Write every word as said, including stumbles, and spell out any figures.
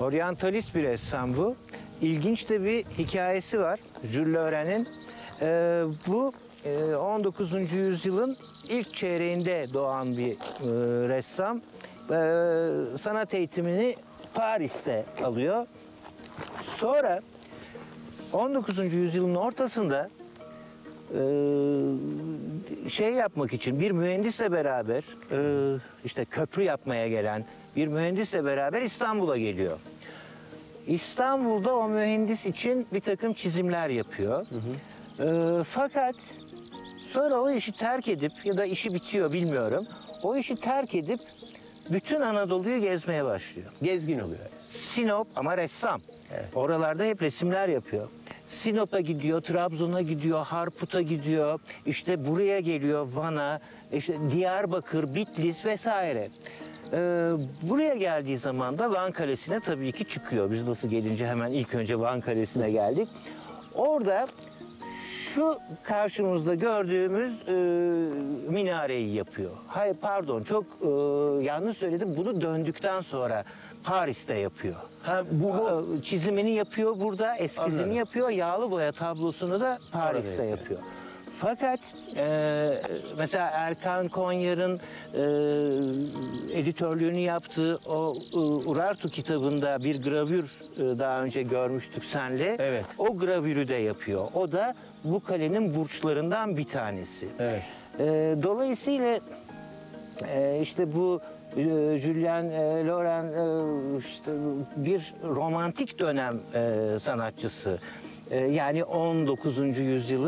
Oryantalist bir ressam bu. İlginç de bir hikayesi var Jules Lauren'in. Ee, bu e, on dokuzuncu yüzyılın ilk çeyreğinde doğan bir e, ressam. Ee, sanat eğitimini Paris'te alıyor. Sonra on dokuzuncu yüzyılın ortasında e, şey yapmak için bir mühendisle beraber e, işte köprü yapmaya gelen bir mühendisle beraber İstanbul'a geliyor. İstanbul'da o mühendis için bir takım çizimler yapıyor. Hı hı. E, fakat sonra o işi terk edip ya da işi bitiyor bilmiyorum. O işi terk edip bütün Anadolu'yu gezmeye başlıyor. Gezgin oluyor. Sinop ama ressam. Evet. Oralarda hep resimler yapıyor. Sinop'a gidiyor, Trabzon'a gidiyor, Harput'a gidiyor. İşte buraya geliyor, Van'a, işte Diyarbakır, Bitlis vesaire. Ee, buraya geldiği zaman da Van Kalesi'ne tabii ki çıkıyor. Biz nasıl gelince hemen ilk önce Van Kalesi'ne geldik. Orada şu karşımızda gördüğümüz e, minareyi yapıyor. Hayır pardon çok e, yanlış söyledim. Bunu döndükten sonra Paris'te yapıyor. Ha, bu, bu. Çizimini yapıyor burada, eskizini Anladım. yapıyor. Yağlı boya tablosunu da Paris'te Orada yapıyor. Fakat e, mesela Erkan Konyar'ın e, editörlüğünü yaptığı o e, Urartu kitabında bir gravür e, daha önce görmüştük senle. Evet. O gravürü de yapıyor. O da bu kalenin burçlarından bir tanesi. Evet. E, dolayısıyla e, işte bu e, Julien e, Lauren e, işte bir romantik dönem e, sanatçısı. E, yani on dokuzuncu yüzyılın